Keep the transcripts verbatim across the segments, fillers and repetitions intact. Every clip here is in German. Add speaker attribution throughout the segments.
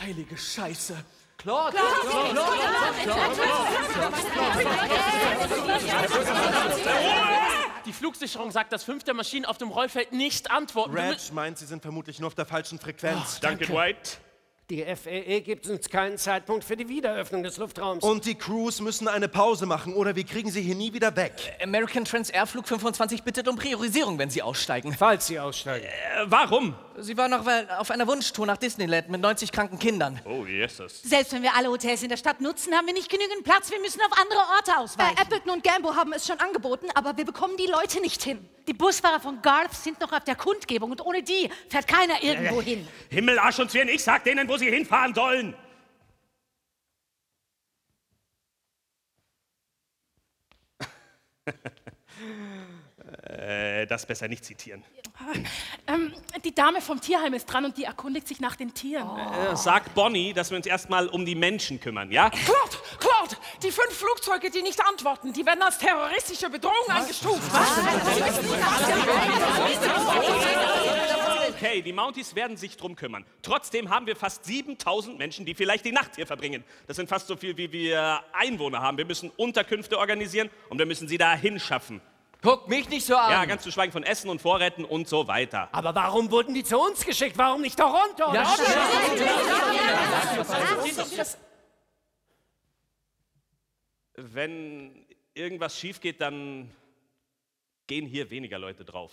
Speaker 1: Heilige Scheiße.
Speaker 2: Claude! Claude!
Speaker 3: Die Flugsicherung sagt, dass fünf der Maschinen auf dem Rollfeld nicht antworten.
Speaker 1: Reg meint, sie sind vermutlich nur auf der falschen Frequenz.
Speaker 3: Oh, danke, Dwight.
Speaker 4: Die F A A gibt uns keinen Zeitpunkt für die Wiederöffnung des Luftraums.
Speaker 1: Und die Crews müssen eine Pause machen, oder wir kriegen sie hier nie wieder weg.
Speaker 2: American Transair Flug fünfundzwanzig bittet um Priorisierung, wenn Sie aussteigen.
Speaker 4: Falls Sie aussteigen.
Speaker 3: Äh, warum?
Speaker 2: Sie waren noch auf einer Wunschtour nach Disneyland mit neunzig kranken Kindern.
Speaker 3: Oh, Jesus.
Speaker 5: Selbst wenn wir alle Hotels in der Stadt nutzen, haben wir nicht genügend Platz. Wir müssen auf andere Orte ausweichen.
Speaker 6: Äh, Appleton und Gambo haben es schon angeboten, aber wir bekommen die Leute nicht hin.
Speaker 5: Die Busfahrer von Garth sind noch auf der Kundgebung und ohne die fährt keiner irgendwo hin.
Speaker 3: Himmel, Arsch und Zwirn, ich sag denen, wo sie hinfahren sollen. äh, das besser nicht zitieren.
Speaker 7: Ähm, die Dame vom Tierheim ist dran und die erkundigt sich nach den Tieren.
Speaker 3: Oh. Äh, sag Bonnie, dass wir uns erstmal um die Menschen kümmern, ja?
Speaker 7: Claude, Claude, die fünf Flugzeuge, die nicht antworten, die werden als terroristische Bedrohung eingestuft.
Speaker 3: Okay, die Mounties werden sich drum kümmern. Trotzdem haben wir fast siebentausend Menschen, die vielleicht die Nacht hier verbringen. Das sind fast so viel, wie wir Einwohner haben. Wir müssen Unterkünfte organisieren und wir müssen sie da hinschaffen.
Speaker 2: Guck mich nicht so an.
Speaker 3: Ja, ganz zu schweigen von Essen und Vorräten und so weiter.
Speaker 4: Aber warum wurden die zu uns geschickt? Warum nicht da runter?
Speaker 2: Ja,
Speaker 3: Wenn irgendwas schief geht, dann gehen hier weniger Leute drauf.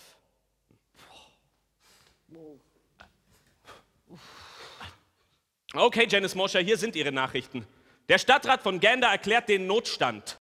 Speaker 3: Okay, Janice Mosher, hier sind Ihre Nachrichten. Der Stadtrat von Gander erklärt den Notstand.